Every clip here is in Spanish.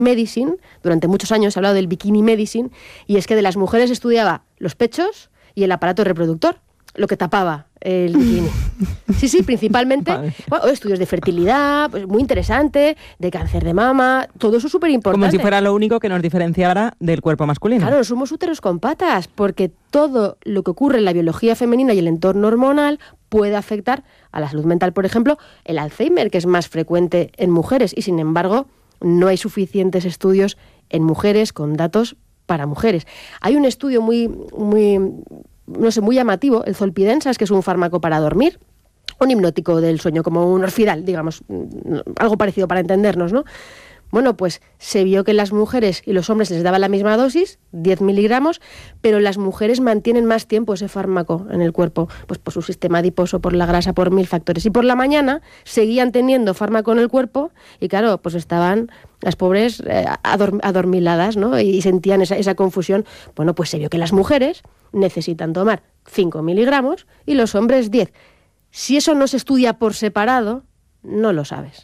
medicine, durante muchos años se ha hablado del bikini medicine, y es que de las mujeres estudiaba los pechos y el aparato reproductor, lo que tapaba el bikini. Sí, principalmente estudios de fertilidad, pues muy interesante, de cáncer de mama, todo eso es súper importante. Como si fuera lo único que nos diferenciara del cuerpo masculino. Claro, somos úteros con patas, porque todo lo que ocurre en la biología femenina y el entorno hormonal puede afectar a la salud mental. Por ejemplo, el Alzheimer, que es más frecuente en mujeres, y sin embargo no hay suficientes estudios en mujeres con datos para mujeres. Hay un estudio muy llamativo, el zolpidem, que es un fármaco para dormir, un hipnótico del sueño, como un Orfidal, digamos, algo parecido para entendernos, ¿no? Bueno, pues se vio que las mujeres y los hombres les daba la misma dosis, 10 miligramos, pero las mujeres mantienen más tiempo ese fármaco en el cuerpo, pues por su sistema adiposo, por la grasa, por 1000 factores. Y por la mañana seguían teniendo fármaco en el cuerpo y claro, pues estaban las pobres adormiladas, ¿no? Y sentían esa confusión. Bueno, pues se vio que las mujeres necesitan tomar 5 miligramos y los hombres 10. Si eso no se estudia por separado, no lo sabes.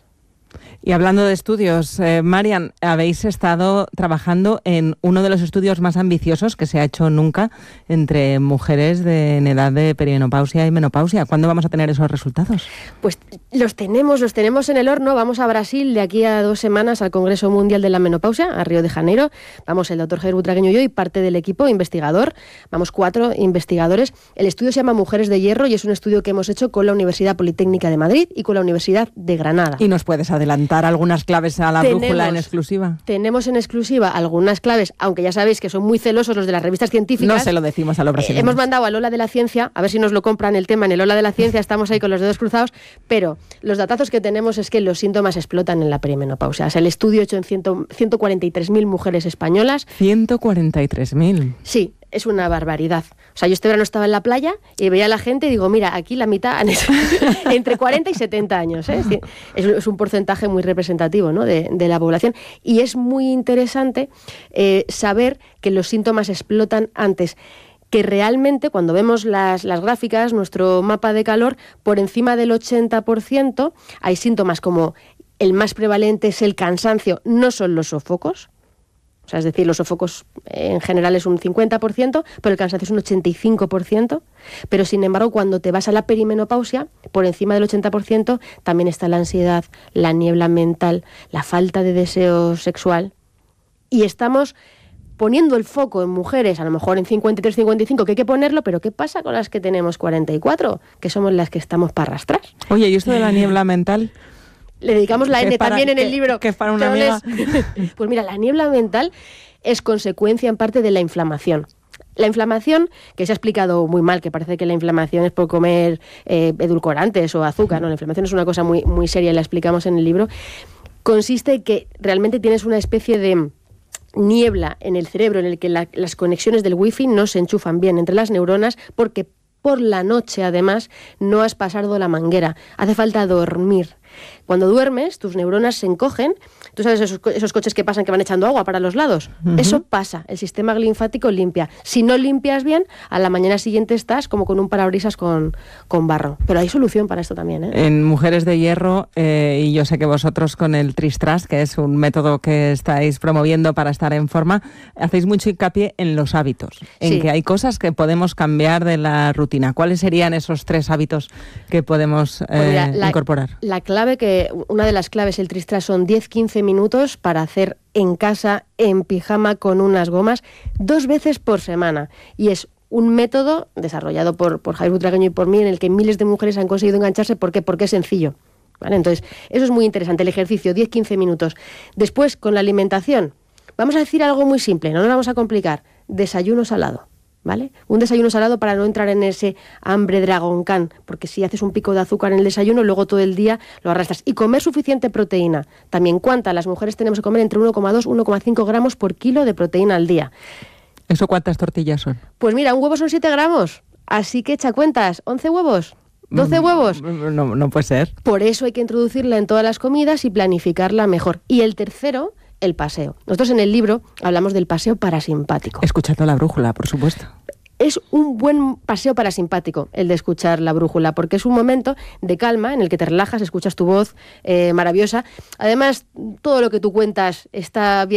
Y hablando de estudios, Marian, habéis estado trabajando en uno de los estudios más ambiciosos que se ha hecho nunca entre mujeres en edad de perimenopausia y menopausia. ¿Cuándo vamos a tener esos resultados? Pues los tenemos en el horno. Vamos a Brasil de aquí a 2 semanas al Congreso Mundial de la Menopausia, a Río de Janeiro. Vamos el doctor Javier Butragueño y yo y parte del equipo investigador. Vamos 4 investigadores. El estudio se llama Mujeres de Hierro y es un estudio que hemos hecho con la Universidad Politécnica de Madrid y con la Universidad de Granada. ¿Y nos puedes adelantar algunas claves a la brújula en exclusiva? Tenemos en exclusiva algunas claves, aunque ya sabéis que son muy celosos los de las revistas científicas. No se lo decimos a los brasileños. Hemos mandado a Lola de la Ciencia, a ver si nos lo compran el tema en el Lola de la Ciencia, estamos ahí con los dedos cruzados, pero los datazos que tenemos es que los síntomas explotan en la perimenopausia. O sea, el estudio hecho en 143.000 mujeres españolas. 143.000. Sí. Es una barbaridad. O sea, yo este verano estaba en la playa y veía a la gente y digo, mira, aquí la mitad entre 40 y 70 años. Es un porcentaje muy representativo, ¿no? de la población. Y es muy interesante saber que los síntomas explotan antes. Que realmente, cuando vemos las gráficas, nuestro mapa de calor, por encima del 80%, hay síntomas como el más prevalente es el cansancio, no son los sofocos. O sea, es decir, los sofocos en general es un 50%, pero el cansancio es un 85%. Pero, sin embargo, cuando te vas a la perimenopausia, por encima del 80%, también está la ansiedad, la niebla mental, la falta de deseo sexual. Y estamos poniendo el foco en mujeres, a lo mejor en 53, 55, que hay que ponerlo, pero ¿qué pasa con las que tenemos 44? Que somos las que estamos para arrastrar. Oye, ¿y esto de la niebla mental? Le dedicamos la N también en el libro. ¿Qué es para una amiga? Pues mira, la niebla mental es consecuencia en parte de la inflamación. La inflamación, que se ha explicado muy mal, que parece que la inflamación es por comer edulcorantes o azúcar, no, la inflamación es una cosa muy, muy seria y la explicamos en el libro, consiste en que realmente tienes una especie de niebla en el cerebro en el que las conexiones del wifi no se enchufan bien entre las neuronas porque por la noche, además, no has pasado la manguera. Hace falta dormir. Cuando duermes, tus neuronas se encogen. Tú sabes esos coches que pasan que van echando agua para los lados. Uh-huh. Eso pasa. El sistema linfático limpia. Si no limpias bien, a la mañana siguiente estás como con un parabrisas con barro. Pero hay solución para esto también, ¿eh? En Mujeres de Hierro, y yo sé que vosotros con el Tristras, que es un método que estáis promoviendo para estar en forma, hacéis mucho hincapié en los hábitos. En que hay cosas que podemos cambiar de la rutina. ¿Cuáles serían esos 3 hábitos que podemos incorporar? La clave, que una de las claves del Tristras son 10-15 minutos para hacer en casa, en pijama, con unas gomas, 2 veces por semana. Y es un método desarrollado por Javier Butragueño y por mí, en el que miles de mujeres han conseguido engancharse. ¿Por qué? Porque es sencillo. ¿Vale? Entonces, eso es muy interesante, el ejercicio, 10-15 minutos. Después, con la alimentación, vamos a decir algo muy simple, no nos vamos a complicar. Desayuno salado. ¿Vale? Un desayuno salado para no entrar en ese hambre Dragon Khan, porque si haces un pico de azúcar en el desayuno, luego todo el día lo arrastras. Y comer suficiente proteína. También, ¿cuánta? Las mujeres tenemos que comer entre 1,2 y 1,5 gramos por kilo de proteína al día. ¿Eso cuántas tortillas son? Pues mira, un huevo son 7 gramos, así que echa cuentas, 11 huevos. 12 huevos. No puede ser. Por eso hay que introducirla en todas las comidas y planificarla mejor. Y el tercero, el paseo. Nosotros en el libro hablamos del paseo parasimpático. Escuchando la brújula, por supuesto. es un buen paseo parasimpático el de escuchar La Brújula, porque es un momento de calma en el que te relajas, escuchas tu voz maravillosa. Además, todo lo que tú cuentas está bien